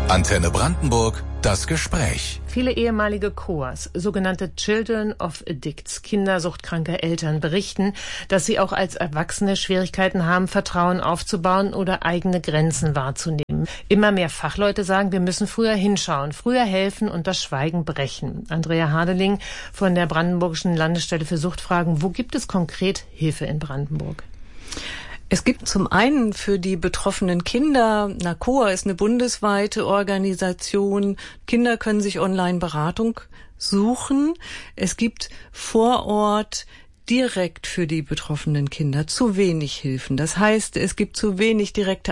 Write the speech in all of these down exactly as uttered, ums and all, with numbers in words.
Antenne Brandenburg, das Gespräch. Viele ehemalige C O As, sogenannte Children of Addicts, Kinder suchtkranker Eltern, berichten, dass sie auch als Erwachsene Schwierigkeiten haben, Vertrauen aufzubauen oder eigene Grenzen wahrzunehmen. Immer mehr Fachleute sagen, wir müssen früher hinschauen, früher helfen und das Schweigen brechen. Andrea Hadeling von der Brandenburgischen Landesstelle für Suchtfragen. Wo gibt es konkret Hilfe in Brandenburg? Es gibt zum einen für die betroffenen Kinder, na C O A ist eine bundesweite Organisation, Kinder können sich online Beratung suchen. Es gibt vor Ort direkt für die betroffenen Kinder zu wenig Hilfen. Das heißt, es gibt zu wenig direkte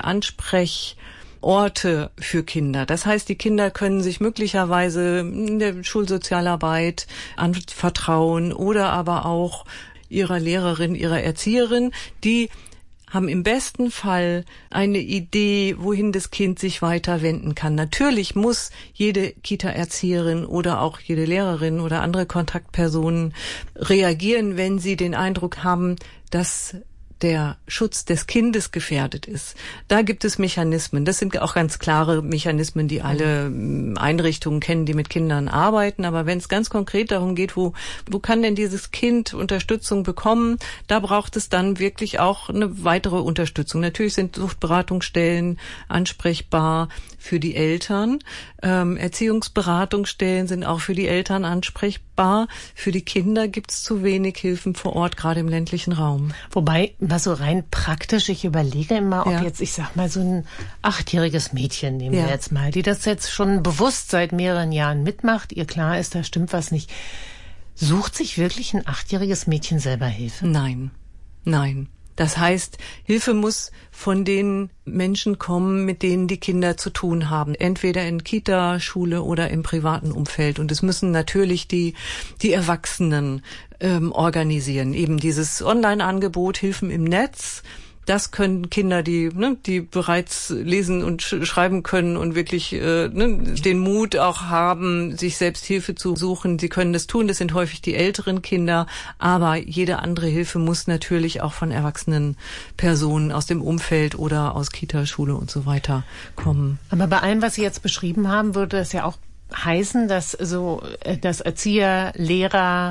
Ansprechorte für Kinder. Das heißt, die Kinder können sich möglicherweise in der Schulsozialarbeit anvertrauen oder aber auch ihrer Lehrerin, ihrer Erzieherin, die haben im besten Fall eine Idee, wohin das Kind sich weiter wenden kann. Natürlich muss jede Kita-Erzieherin oder auch jede Lehrerin oder andere Kontaktpersonen reagieren, wenn sie den Eindruck haben, dass der Schutz des Kindes gefährdet ist. Da gibt es Mechanismen. Das sind auch ganz klare Mechanismen, die alle Einrichtungen kennen, die mit Kindern arbeiten. Aber wenn es ganz konkret darum geht, wo, wo kann denn dieses Kind Unterstützung bekommen, da braucht es dann wirklich auch eine weitere Unterstützung. Natürlich sind Suchtberatungsstellen ansprechbar für die Eltern. Ähm, Erziehungsberatungsstellen sind auch für die Eltern ansprechbar. Für die Kinder gibt es zu wenig Hilfen vor Ort, gerade im ländlichen Raum. Wobei, was so rein praktisch, ich überlege immer, ob ja. jetzt, ich sag mal, so ein achtjähriges Mädchen, nehmen ja. wir jetzt mal, die das jetzt schon bewusst seit mehreren Jahren mitmacht, ihr klar ist, da stimmt was nicht. Sucht sich wirklich ein achtjähriges Mädchen selber Hilfe? Nein, nein. Das heißt, Hilfe muss von den Menschen kommen, mit denen die Kinder zu tun haben. Entweder in Kita, Schule oder im privaten Umfeld. Und es müssen natürlich die, die Erwachsenen ähm, organisieren. Eben dieses Online-Angebot, Hilfen im Netz. Das können Kinder, die ne, die bereits lesen und sch- schreiben können und wirklich äh, ne, den Mut auch haben, sich selbst Hilfe zu suchen. Sie können das tun. Das sind häufig die älteren Kinder. Aber jede andere Hilfe muss natürlich auch von erwachsenen Personen aus dem Umfeld oder aus Kita, Schule und so weiter kommen. Aber bei allem, was Sie jetzt beschrieben haben, würde das ja auch heißen, dass so, dass Erzieher, Lehrer,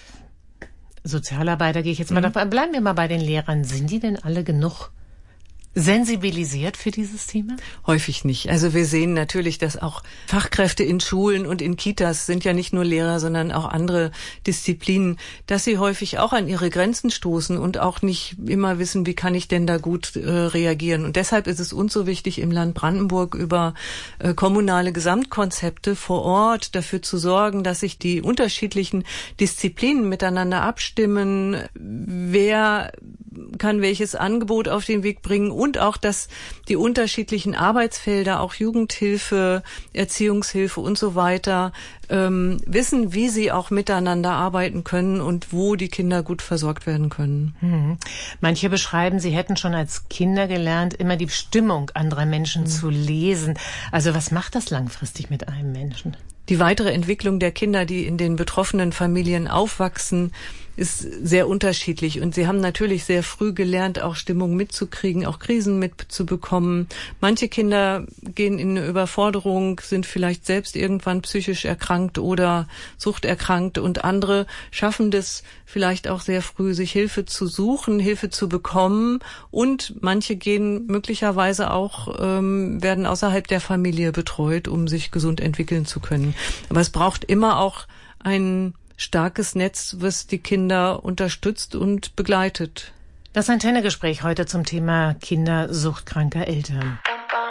Sozialarbeiter, gehe ich jetzt mal mhm. davon. Bleiben wir mal bei den Lehrern. Sind die denn alle genug sensibilisiert für dieses Thema? Häufig nicht. Also wir sehen natürlich, dass auch Fachkräfte in Schulen und in Kitas sind ja nicht nur Lehrer, sondern auch andere Disziplinen, dass sie häufig auch an ihre Grenzen stoßen und auch nicht immer wissen, wie kann ich denn da gut äh, reagieren. Und deshalb ist es uns so wichtig, im Land Brandenburg über äh, kommunale Gesamtkonzepte vor Ort dafür zu sorgen, dass sich die unterschiedlichen Disziplinen miteinander abstimmen, wer kann welches Angebot auf den Weg bringen und auch, dass die unterschiedlichen Arbeitsfelder, auch Jugendhilfe, Erziehungshilfe und so weiter, ähm, wissen, wie sie auch miteinander arbeiten können und wo die Kinder gut versorgt werden können. Mhm. Manche beschreiben, sie hätten schon als Kinder gelernt, immer die Stimmung anderer Menschen mhm. zu lesen. Also was macht das langfristig mit einem Menschen? Die weitere Entwicklung der Kinder, die in den betroffenen Familien aufwachsen, ist sehr unterschiedlich. Und sie haben natürlich sehr früh gelernt, auch Stimmung mitzukriegen, auch Krisen mitzubekommen. Manche Kinder gehen in eine Überforderung, sind vielleicht selbst irgendwann psychisch erkrankt oder suchterkrankt. Und andere schaffen das vielleicht auch sehr früh, sich Hilfe zu suchen, Hilfe zu bekommen. Und manche gehen möglicherweise auch, ähm, werden außerhalb der Familie betreut, um sich gesund entwickeln zu können. Aber es braucht immer auch ein starkes Netz, was die Kinder unterstützt und begleitet. Das Antenne-Gespräch heute zum Thema Kinder suchtkranker Eltern.